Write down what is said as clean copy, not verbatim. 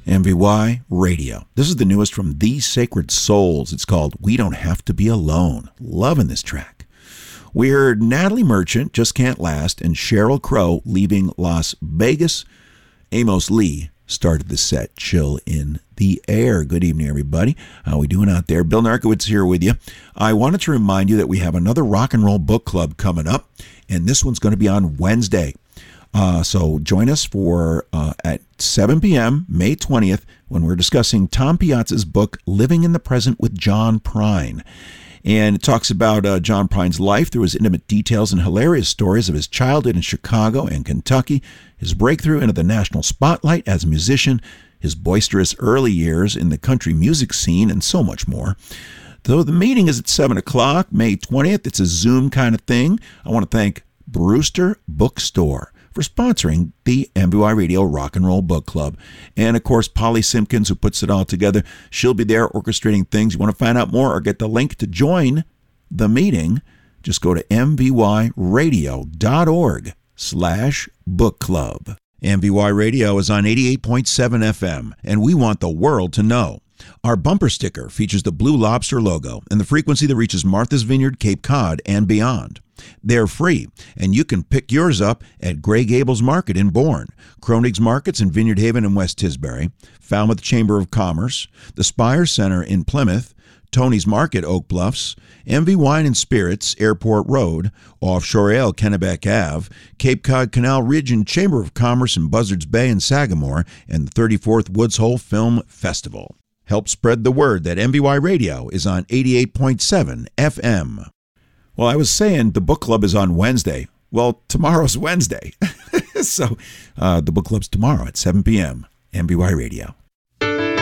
MVY Radio. This is the newest from The Sacred Souls. It's called We Don't Have to Be Alone. Loving this track. We heard Natalie Merchant, Just Can't Last, and Sheryl Crow, Leaving Las Vegas. Amos Lee started the set, Chill in the Air. Good evening, everybody. How we doing out there? Bill Narkowitz here with you. I wanted to remind you that we have another rock and roll book club coming up, and this one's going to be on Wednesday. So join us for at 7 p.m., May 20th, when we're discussing Tom Piazza's book, Living in the Present with John Prine. And it talks about John Prine's life through his intimate details and hilarious stories of his childhood in Chicago and Kentucky, his breakthrough into the national spotlight as a musician, his boisterous early years in the country music scene, and so much more. So the meeting is at 7 o'clock, May 20th. It's a Zoom kind of thing. I want to thank Brewster Bookstore for sponsoring the MVY Radio Rock and Roll Book Club. And, of course, Polly Simpkins, who puts it all together. She'll be there orchestrating things. You want to find out more or get the link to join the meeting, just go to mvyradio.org/book club. MVY Radio is on 88.7 FM, and we want the world to know. Our bumper sticker features the Blue Lobster logo and the frequency that reaches Martha's Vineyard, Cape Cod, and beyond. They're free, and you can pick yours up at Grey Gables Market in Bourne, Kronig's Markets in Vineyard Haven and West Tisbury, Falmouth Chamber of Commerce, the Spire Center in Plymouth, Tony's Market, Oak Bluffs, MV Wine and Spirits, Airport Road, Offshore Ale, Kennebec Ave, Cape Cod Canal Ridge and Chamber of Commerce in Buzzards Bay and Sagamore, and the 34th Woods Hole Film Festival. Help spread the word that MVY Radio is on 88.7 FM. Well, I was saying the book club is on Wednesday. Well, tomorrow's Wednesday. So the book club's tomorrow at 7 p.m. MVY Radio.